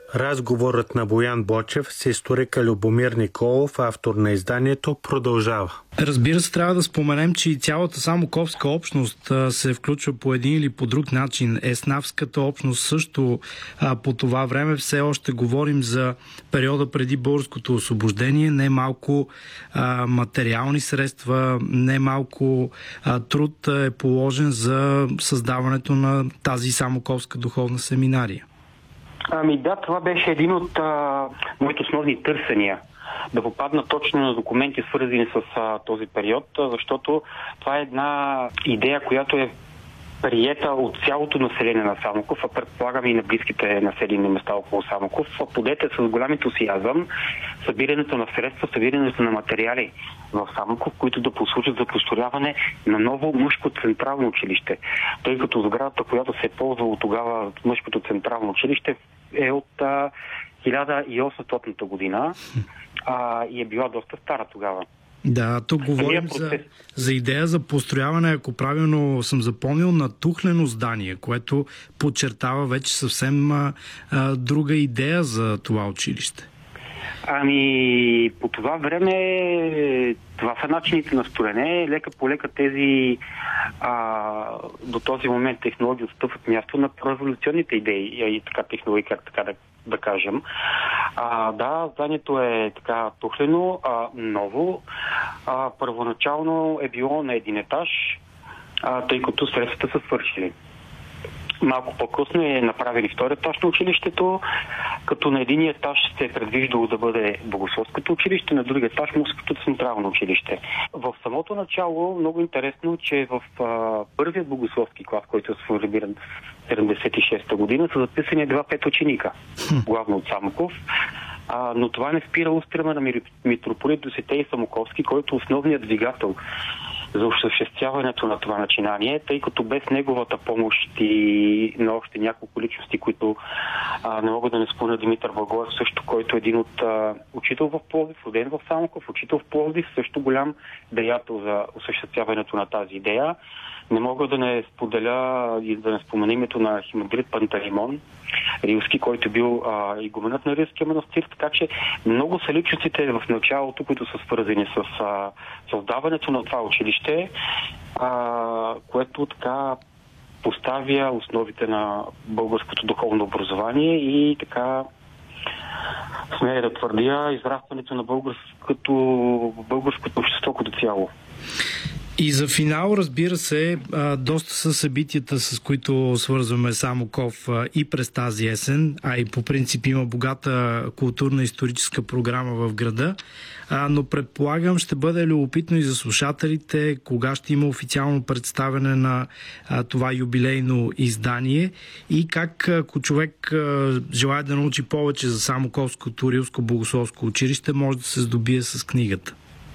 Разговорът на Боян Бочев с историка Любомир Николов, автор на изданието, продължава. Разбира се, трябва да споменем, че и цялата самоковска общност се включва по един или по друг начин. Еснавската общност също по това време. Все още говорим за периода преди българското освобождение. Не малко материални средства, не малко труд е положен за създаването на тази самоковска духовна семинария. Ами да, това беше един от моите основни търсения. Да попадна точно на документи, свързани с този период, защото това е една идея, която е приета от цялото население на Самоков, а предполагам и на близките населени места около Самоков. Подете с голям ентусиазъм събирането на средства, събирането на материали в Самоков, които да послужат за построяване на ново мъжко централно училище. Тъй като сградата, която се е ползвало тогава мъжкото централно училище, е от 1800 година и е била доста стара тогава. Да, тук говорим за идея за построяване, ако правилно съм запомнил, на тухлено здание, което подчертава вече съвсем друга идея за това училище. Ами, по това време това са начините на строене. Лека по лека тези до този момент технологии отстъпват място на революционните идеи и така технологии, как така да кажем. Да, зданието е така тухлено, ново. Първоначално е било на един етаж, тъй като средствата са свършили. Малко по-късно е направили втори етаж на училището, като на един етаж се е предвиждало да бъде Богословското училище, на другия етаж Муското централно училище. В самото начало, много интересно, че в първият богословски клас, който е сформиран в 76-та година, са записани 5 ученика, главно от Самоков. Но това не спира устрема на митрополит Доситей Самоковски, който е основният двигател за осъществяването на това начинание, тъй като без неговата помощ и на още няколко личности, които не мога да не спомня, Димитър Благоев, също, който е един от учител в Пловдив, роден в Самоков, учител в Пловдив, също голям деятел за осъществяването на тази идея. Не мога да не споделя и да не спомена името на Химандрит Пантелеймон Рилски, който бил игуменът на Рилския манастир, така че много са личностите в началото, които са свързани с създаването на това училище, което така поставя основите на българското духовно образование и така смея да твърдя израстването на българското общество като цяло. И за финал, разбира се, доста са събитията, с които свързваме Самоков и през тази есен, а и по принцип има богата културно-историческа програма в града, но предполагам ще бъде любопитно и за слушателите кога ще има официално представяне на това юбилейно издание и как, ако човек желая да научи повече за Самоковското Рилско богословско училище, може да се здобие с книгата.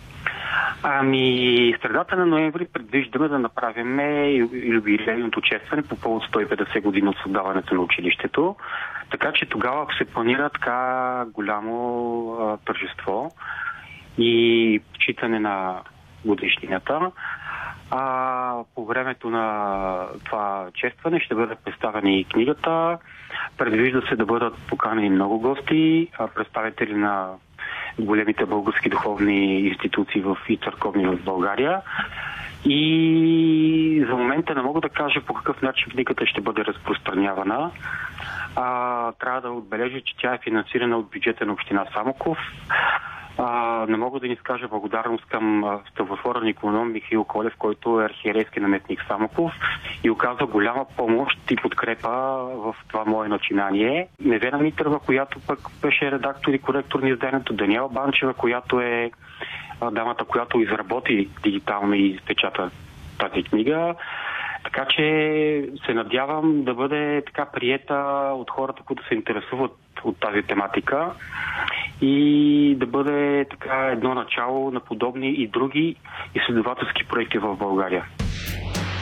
Ами, средата на ноември предвиждаме да направим юбилейното честване по повод 150 години от създаването на училището. Така че тогава се планира така голямо тържество и читане на годишнината. По времето на това честване ще бъде представена и книгата. Предвижда се да бъдат поканени много гости, представители на големите български духовни институции и църковни в България. И за момента не мога да кажа по какъв начин книгата ще бъде разпространявана. Трябва да отбележа, че тя е финансирана от бюджета на община Самоков. Не мога да ни скажа благодарност към ставотворен иконом Михаил Колев, който е архиерейски наметник Самоков и оказва голяма помощ и подкрепа в това мое начинание. Невена Митърва, която пък беше редактор и коректор на изданието, Даниела Банчева, която е дамата, която изработи дигитално и изпечата тази книга. Така че се надявам да бъде така приета от хората, които се интересуват от тази тематика и да бъде така едно начало на подобни и други изследователски проекти в България.